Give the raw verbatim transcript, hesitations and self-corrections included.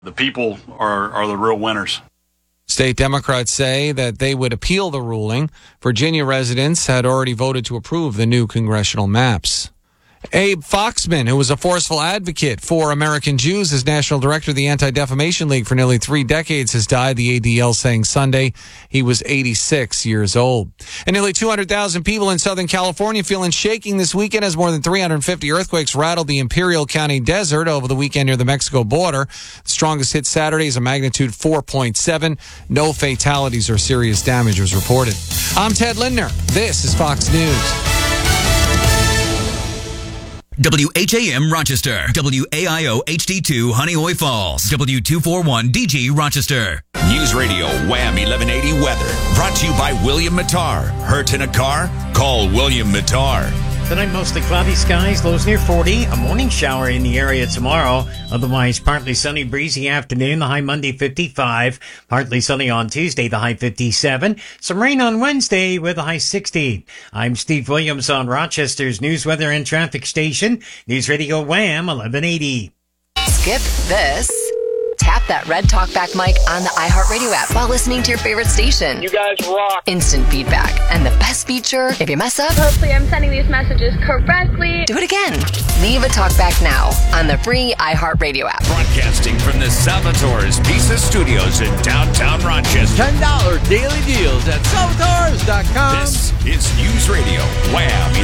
The people are, are the real winners. State Democrats say that they would appeal the ruling. Virginia residents had already voted to approve the new congressional maps. Abe Foxman, who was a forceful advocate for American Jews as national director of the Anti-Defamation League for nearly three decades, has died, the A D L saying Sunday. He was eighty-six years old. And nearly two hundred thousand people in Southern California feeling shaking this weekend as more than three hundred fifty earthquakes rattled the Imperial County desert over the weekend near the Mexico border. The strongest hit Saturday is a magnitude four point seven. No fatalities or serious damage was reported. I'm Ted Lindner. This is Fox News. W H A M Rochester, W A I O H D two Honeoye Falls, W two forty-one D G Rochester. News Radio Wham eleven eighty weather, brought to you by William Mattar. Hurt in a car? Call William Mattar. Tonight, mostly cloudy skies, lows near forty. A morning shower in the area tomorrow. Otherwise, partly sunny, breezy afternoon. The high Monday, fifty-five. Partly sunny on Tuesday, the high fifty-seven. Some rain on Wednesday with a high sixty. I'm Steve Williams on Rochester's News, Weather, and Traffic Station. News Radio Wham eleven eighty. Skip this. Tap that red talkback mic on the iHeartRadio app while listening to your favorite station. You guys rock. Instant feedback. And the best feature, if you mess up, hopefully I'm sending these messages correctly. Do it again. Leave a talkback now on the free iHeartRadio app. Broadcasting from the Salvatore's Pizza Studios in downtown Rochester. ten dollars daily deals at salvatores dot com. This is News Radio Wham